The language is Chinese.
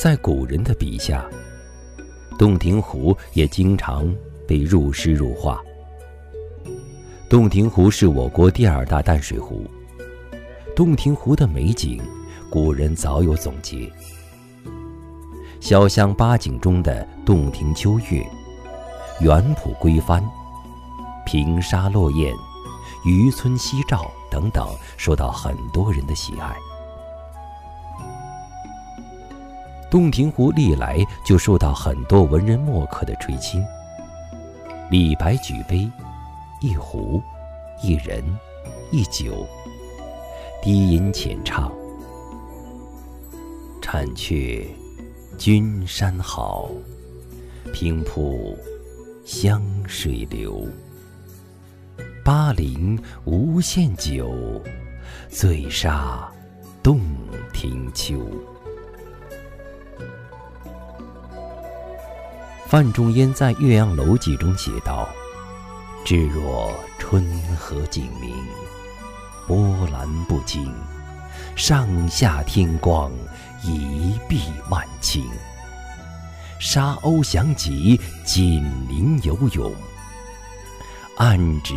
在古人的笔下，洞庭湖也经常被入诗入画。洞庭湖是我国第2大淡水湖，洞庭湖的美景，古人早有总结。潇湘八景中的洞庭秋月、园圃归帆、平沙落雁、渔村夕照等等，受到很多人的喜爱。洞庭湖历来就受到很多文人墨客的垂青。李白举杯，一壶，一人，一酒，低吟浅唱：婵却君山好，平铺湘水流。巴陵无限酒，醉杀洞庭秋。范仲淹在《岳阳楼记》中写道：至若春和景明，波澜不惊，上下天光，一碧万顷。沙鸥翔集，锦鳞游泳，岸芷